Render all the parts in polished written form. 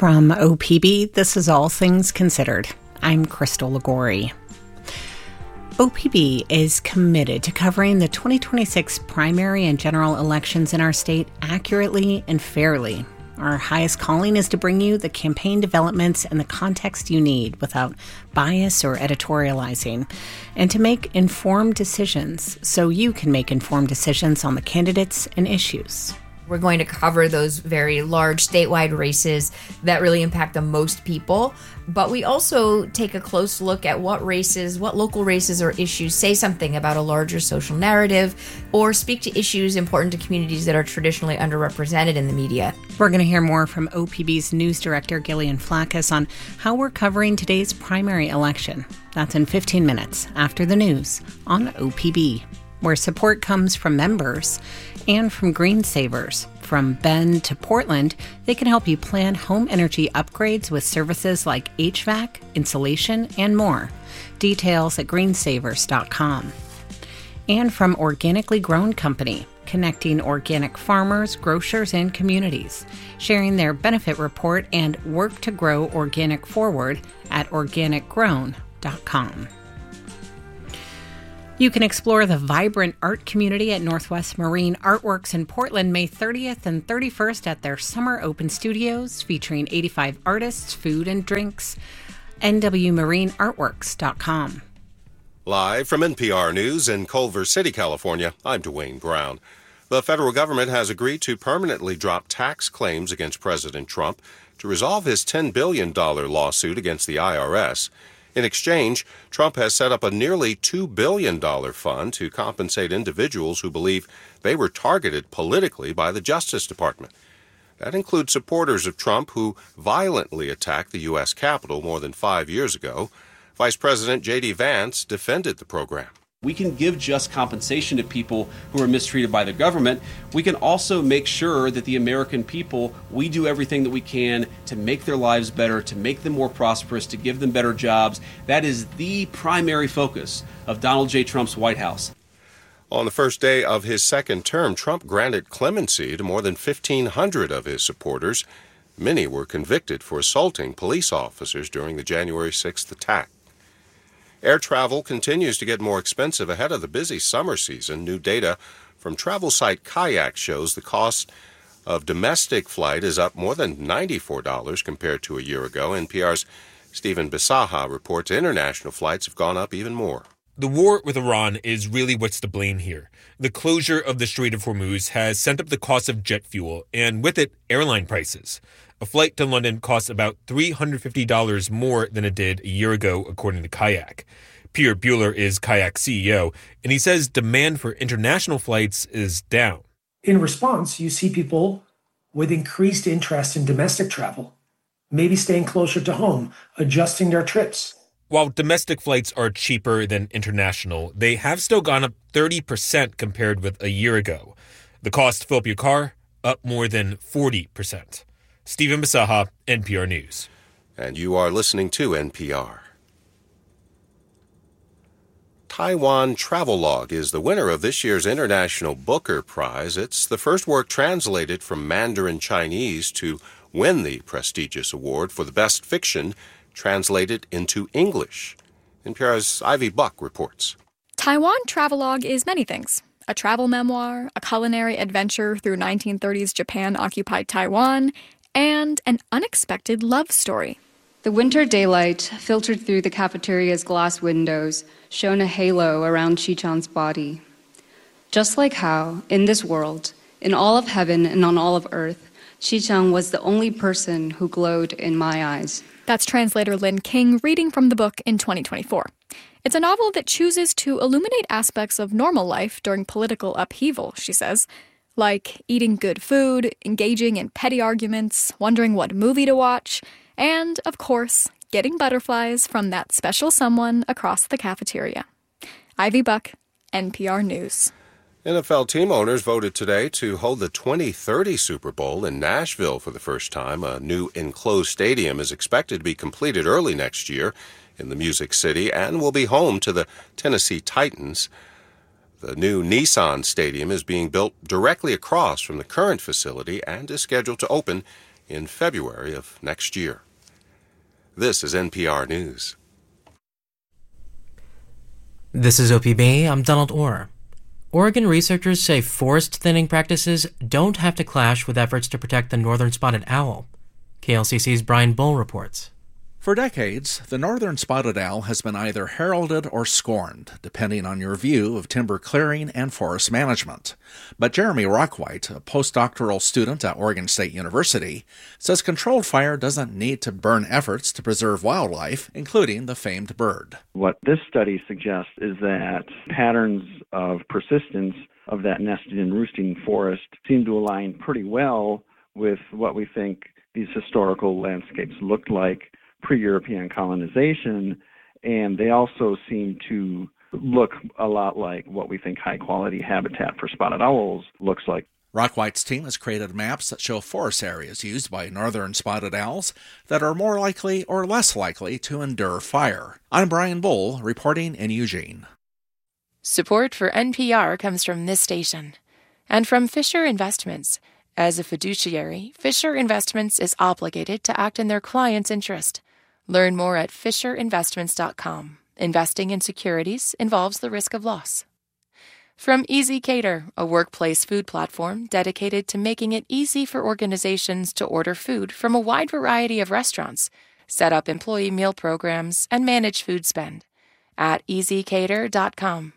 From OPB, this is All Things Considered. I'm Crystal Ligori. OPB is committed to covering the 2026 primary and general elections in our state accurately and fairly. Our highest calling is to bring you the campaign developments and the context you need without bias or editorializing, and to make informed decisions so you can make informed decisions on the candidates and issues. We're going to cover those very large statewide races that really impact the most people. But we also take a close look at what local races or issues say something about a larger social narrative or speak to issues important to communities that are traditionally underrepresented in the media. We're going to hear more from OPB's news director, Gillian Flaccus, on how we're covering today's primary election. That's in 15 minutes after the news on OPB, where support comes from members and from Green Savers. From Bend to Portland, they can help you plan home energy upgrades with services like HVAC, insulation, and more. Details at greensavers.com. And from Organically Grown Company, connecting organic farmers, grocers, and communities, sharing their benefit report and work to grow organic forward at organicgrown.com. You can explore the vibrant art community at Northwest Marine Artworks in Portland May 30th and 31st at their summer open studios featuring 85 artists, food, and drinks. nwmarineartworks.com. Live from NPR News in Culver City, California, I'm Dwayne Brown. The federal government has agreed to permanently drop tax claims against President Trump to resolve his $10 billion lawsuit against the IRS. In exchange, Trump has set up a nearly $2 billion fund to compensate individuals who believe they were targeted politically by the Justice Department. That includes supporters of Trump who violently attacked the U.S. Capitol more than 5 years ago. Vice President J.D. Vance defended the program. We can give just compensation to people who are mistreated by the government. We can also make sure that the American people, we do everything that we can to make their lives better, to make them more prosperous, to give them better jobs. That is the primary focus of Donald J. Trump's White House. On the first day of his second term, Trump granted clemency to more than 1,500 of his supporters. Many were convicted for assaulting police officers during the January 6th attack. Air travel continues to get more expensive ahead of the busy summer season. New data from travel site Kayak shows the cost of domestic flight is up more than $94 compared to a year ago. NPR's Stephen Bisaha reports international flights have gone up even more. The war with Iran is really what's to blame here. The closure of the Strait of Hormuz has sent up the cost of jet fuel, and with it, airline prices. A flight to London costs about $350 more than it did a year ago, according to Kayak. Pierre Buehler is Kayak's CEO, and he says demand for international flights is down. In response, you see people with increased interest in domestic travel, maybe staying closer to home, adjusting their trips. While domestic flights are cheaper than international, they have still gone up 30% compared with a year ago. The cost to fill up your car, up more than 40%. Stephen Bisaha, NPR News. And you are listening to NPR. Taiwan Travelogue is the winner of this year's International Booker Prize. It's the first work translated from Mandarin Chinese to win the prestigious award for the best fiction translated into English. NPR's Ivy Buck reports. Taiwan Travelogue is many things. A travel memoir, a culinary adventure through 1930s Japan-occupied Taiwan, and an unexpected love story. The winter daylight, filtered through the cafeteria's glass windows, shone a halo around Chi-chan's body. Just like how, in this world, in all of heaven and on all of earth, Chi-chan was the only person who glowed in my eyes. That's translator Lynn King reading from the book in 2024. It's a novel that chooses to illuminate aspects of normal life during political upheaval, she says, like eating good food, engaging in petty arguments, wondering what movie to watch, and, of course, getting butterflies from that special someone across the cafeteria. Ivy Buck, NPR News. NFL team owners voted today to hold the 2030 Super Bowl in Nashville for the first time. A new enclosed stadium is expected to be completed early next year in the Music City and will be home to the Tennessee Titans. The new Nissan Stadium is being built directly across from the current facility and is scheduled to open in February of next year. This is NPR News. This is OPB. I'm Donald Orr. Oregon researchers say forest thinning practices don't have to clash with efforts to protect the northern spotted owl. KLCC's Brian Bull reports. For decades, the northern spotted owl has been either heralded or scorned, depending on your view of timber clearing and forest management. But Jeremy Rockwhite, a postdoctoral student at Oregon State University, says controlled fire doesn't need to burn efforts to preserve wildlife, including the famed bird. What this study suggests is that patterns of persistence of that nested and roosting forest seem to align pretty well with what we think these historical landscapes looked like pre-European colonization, and they also seem to look a lot like what we think high-quality habitat for spotted owls looks like. Rockwhite's team has created maps that show forest areas used by northern spotted owls that are more likely or less likely to endure fire. I'm Brian Bull, reporting in Eugene. Support for NPR comes from this station and from Fisher Investments. As a fiduciary, Fisher Investments is obligated to act in their client's interest. Learn more at FisherInvestments.com. Investing in securities involves the risk of loss. From Easy Cater, a workplace food platform dedicated to making it easy for organizations to order food from a wide variety of restaurants, set up employee meal programs, and manage food spend at EasyCater.com.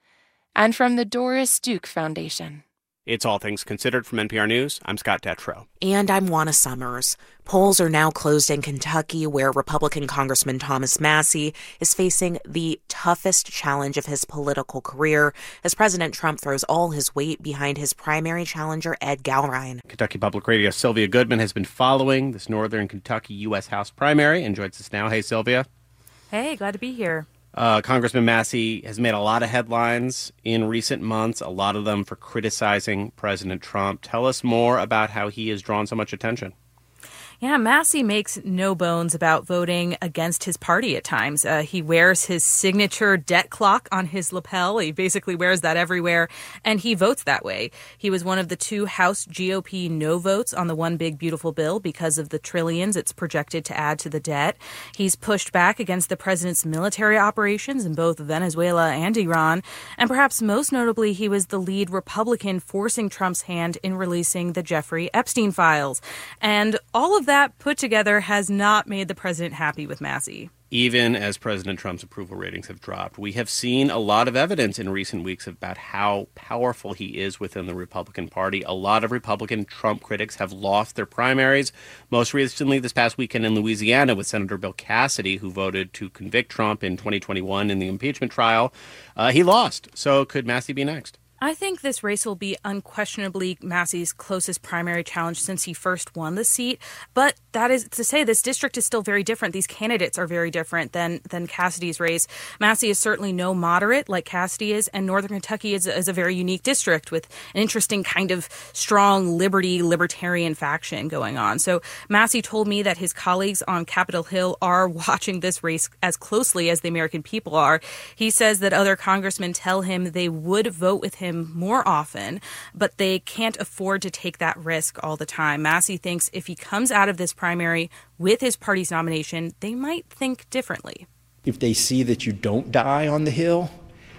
And from the Doris Duke Foundation. It's All Things Considered from NPR News. I'm Scott Detrow. And I'm Juana Summers. Polls are now closed in Kentucky, where Republican Congressman Thomas Massie is facing the toughest challenge of his political career as President Trump throws all his weight behind his primary challenger, Ed Gallrein. Kentucky Public Radio's Sylvia Goodman has been following this Northern Kentucky U.S. House primary and joins us now. Hey, Sylvia. Hey, glad to be here. Congressman Massie has made a lot of headlines in recent months, a lot of them for criticizing President Trump. Tell us more about how he has drawn so much attention. Yeah, Massie makes no bones about voting against his party at times. He wears his signature debt clock on his lapel. He basically wears that everywhere, and he votes that way. He was one of the 2 House GOP no votes on the One Big Beautiful Bill because of the trillions it's projected to add to the debt. He's pushed back against the president's military operations in both Venezuela and Iran. And perhaps most notably, he was the lead Republican forcing Trump's hand in releasing the Jeffrey Epstein files. And all of that put together has not made the president happy with Massie. Even as President Trump's approval ratings have dropped, we have seen a lot of evidence in recent weeks about how powerful he is within the Republican Party. A lot of Republican Trump critics have lost their primaries, most recently this past weekend in Louisiana with Senator Bill Cassidy, who voted to convict Trump in 2021 in the impeachment trial. He lost. So could Massie be next? I think this race will be unquestionably Massie's closest primary challenge since he first won the seat. But that is to say this district is still very different. These candidates are very different than Cassidy's race. Massie is certainly no moderate like Cassidy is, and Northern Kentucky is a very unique district with an interesting kind of strong libertarian faction going on. So Massie told me that his colleagues on Capitol Hill are watching this race as closely as the American people are. He says that other congressmen tell him they would vote with him more often, but they can't afford to take that risk all the time. Massie thinks if he comes out of this primary with his party's nomination, they might think differently. If they see that you don't die on the Hill,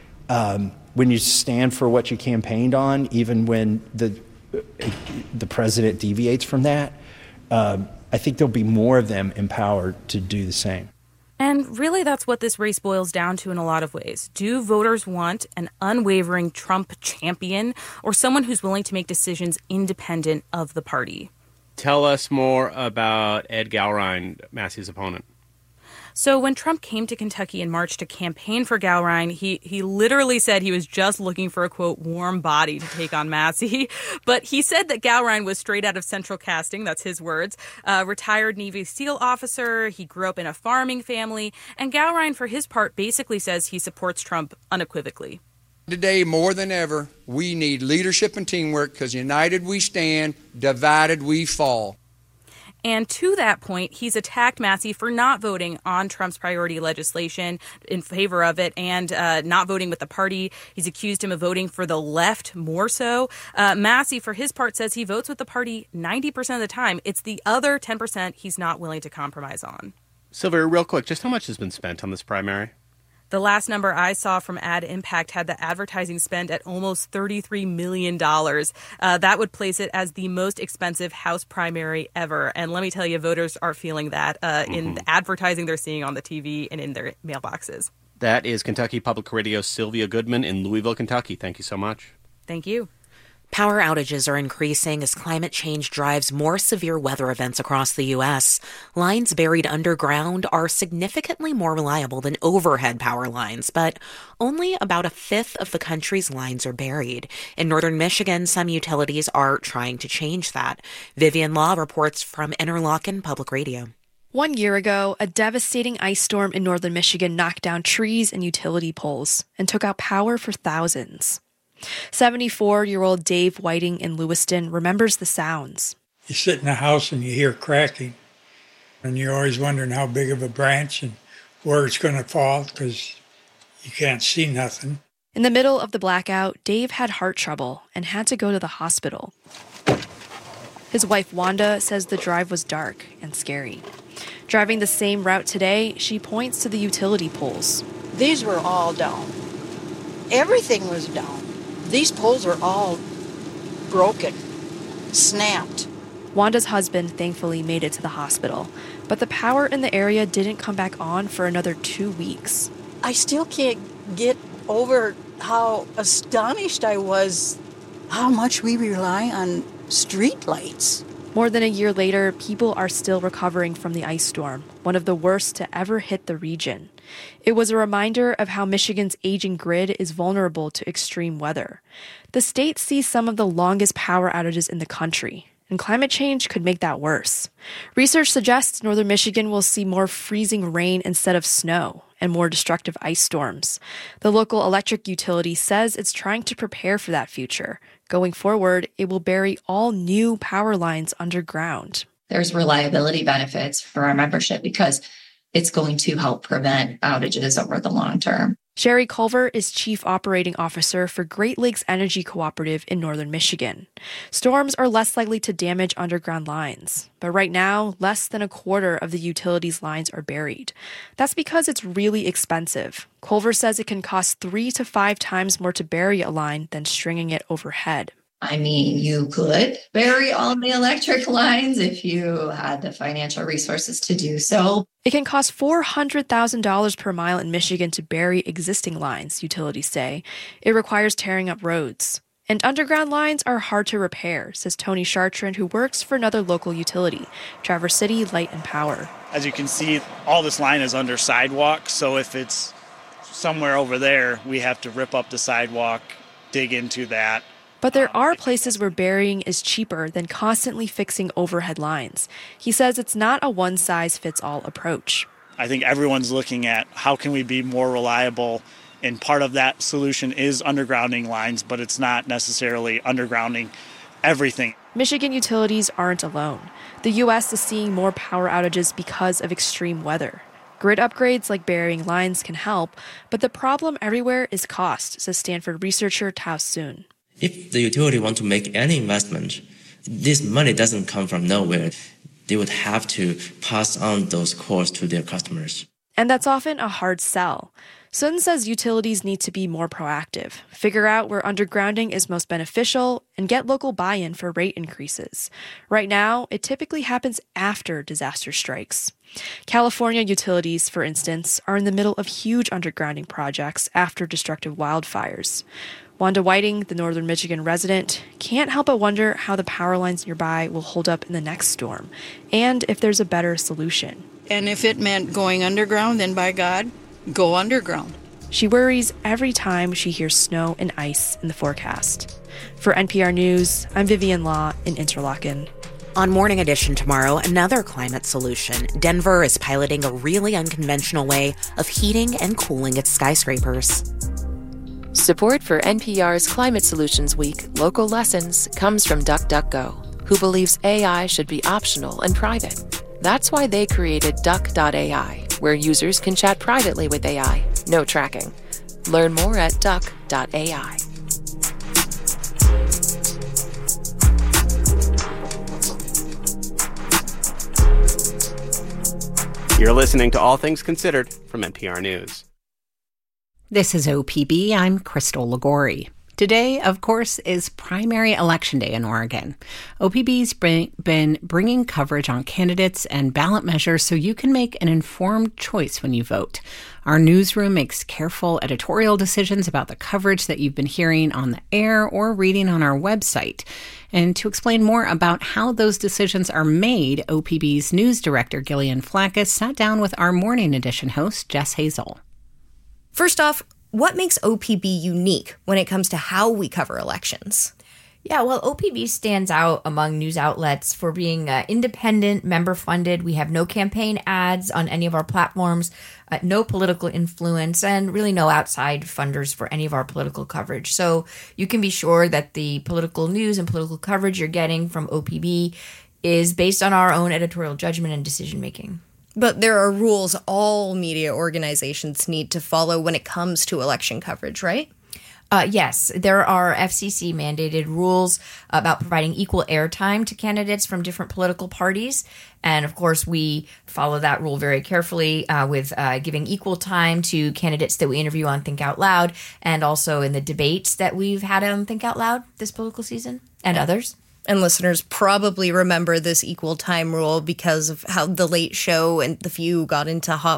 when you stand for what you campaigned on, even when the president deviates from that, I think there'll be more of them empowered to do the same. And really, that's what this race boils down to in a lot of ways. Do voters want an unwavering Trump champion or someone who's willing to make decisions independent of the party? Tell us more about Ed Gallrein, Massie's opponent. So when Trump came to Kentucky in March to campaign for Gallrein, he literally said he was just looking for a, quote, warm body to take on Massie. But he said that Gallrein was straight out of Central Casting, that's his words, retired Navy SEAL officer. He grew up in a farming family. And Gallrein, for his part, basically says he supports Trump unequivocally. Today, more than ever, we need leadership and teamwork because united we stand, divided we fall. And to that point, he's attacked Massey for not voting on Trump's priority legislation in favor of it and not voting with the party. He's accused him of voting for the left more so. Massey, for his part, says he votes with the party 90% of the time. It's the other 10% he's not willing to compromise on. Sylvia, real quick, just how much has been spent on this primary? The last number I saw from Ad Impact had the advertising spend at almost $33 million. That would place it as the most expensive House primary ever. And let me tell you, voters are feeling that in the advertising they're seeing on the TV and in their mailboxes. That is Kentucky Public Radio's Sylvia Goodman in Louisville, Kentucky. Thank you so much. Thank you. Power outages are increasing as climate change drives more severe weather events across the U.S. Lines buried underground are significantly more reliable than overhead power lines, but only about a fifth of the country's lines are buried. In northern Michigan, some utilities are trying to change that. Vivian Law reports from Interlochen Public Radio. 1 year ago, a devastating ice storm in northern Michigan knocked down trees and utility poles and took out power for thousands. 74-year-old Dave Whiting in Lewiston remembers the sounds. You sit in the house and you hear cracking, and you're always wondering how big of a branch and where it's going to fall because you can't see nothing. In the middle of the blackout, Dave had heart trouble and had to go to the hospital. His wife Wanda says the drive was dark and scary. Driving the same route today, she points to the utility poles. These were all down. Everything was down. These poles were all broken, snapped. Wanda's husband thankfully made it to the hospital, but the power in the area didn't come back on for another 2 weeks. I still can't get over how astonished I was how much we rely on street lights. More than a year later, people are still recovering from the ice storm, one of the worst to ever hit the region. It was a reminder of how Michigan's aging grid is vulnerable to extreme weather. The state sees some of the longest power outages in the country, and climate change could make that worse. Research suggests northern Michigan will see more freezing rain instead of snow and more destructive ice storms. The local electric utility says it's trying to prepare for that future. Going forward, it will bury all new power lines underground. There's reliability benefits for our membership because it's going to help prevent outages over the long term. Sherry Culver is Chief Operating Officer for Great Lakes Energy Cooperative in northern Michigan. Storms are less likely to damage underground lines, but right now, less than a quarter of the utilities' lines are buried. That's because it's really expensive. Culver says it can cost 3 to 5 times more to bury a line than stringing it overhead. I mean, you could bury all the electric lines if you had the financial resources to do so. It can cost $400,000 per mile in Michigan to bury existing lines, utilities say. It requires tearing up roads. And underground lines are hard to repair, says Tony Chartrand, who works for another local utility, Traverse City Light and Power. As you can see, all this line is under sidewalk, so if it's somewhere over there, we have to rip up the sidewalk, dig into that. But there are places where burying is cheaper than constantly fixing overhead lines. He says it's not a one-size-fits-all approach. I think everyone's looking at how can we be more reliable, and part of that solution is undergrounding lines, but it's not necessarily undergrounding everything. Michigan utilities aren't alone. The U.S. is seeing more power outages because of extreme weather. Grid upgrades like burying lines can help, but the problem everywhere is cost, says Stanford researcher Tao Soon. If the utility want to make any investment, this money doesn't come from nowhere. They would have to pass on those costs to their customers. And that's often a hard sell. Sun says utilities need to be more proactive, figure out where undergrounding is most beneficial, and get local buy-in for rate increases. Right now, it typically happens after disaster strikes. California utilities, for instance, are in the middle of huge undergrounding projects after destructive wildfires. Wanda Whiting, the northern Michigan resident, can't help but wonder how the power lines nearby will hold up in the next storm, and if there's a better solution. And if it meant going underground, then by God, go underground. She worries every time she hears snow and ice in the forecast. For NPR News, I'm Vivian Law in Interlochen. On Morning Edition tomorrow, another climate solution. Denver is piloting a really unconventional way of heating and cooling its skyscrapers. Support for NPR's Climate Solutions Week Local Lessons comes from DuckDuckGo. who believes AI should be optional and private. That's why they created Duck.ai, where users can chat privately with AI. No tracking. Learn more at Duck.ai. You're listening to All Things Considered from NPR News. This is OPB. I'm Crystal Ligori. Today, of course, is primary election day in Oregon. OPB's been bringing coverage on candidates and ballot measures so you can make an informed choice when you vote. Our newsroom makes careful editorial decisions about the coverage that you've been hearing on the air or reading on our website. And to explain more about how those decisions are made, OPB's news director, Gillian Flackis, sat down with our morning edition host, Jess Hazel. First off, what makes OPB unique when it comes to how we cover elections? Yeah, well, OPB stands out among news outlets for being independent, member-funded. We have no campaign ads on any of our platforms, no political influence, and really no outside funders for any of our political coverage. So you can be sure that the political news and political coverage you're getting from OPB is based on our own editorial judgment and decision-making. But there are rules all media organizations need to follow when it comes to election coverage, right? Yes, there are FCC-mandated rules about providing equal airtime to candidates from different political parties. And, of course, we follow that rule very carefully with giving equal time to candidates that we interview on Think Out Loud and also in the debates that we've had on Think Out Loud this political season and others. And listeners probably remember this equal time rule because of how The Late Show and The View got into hot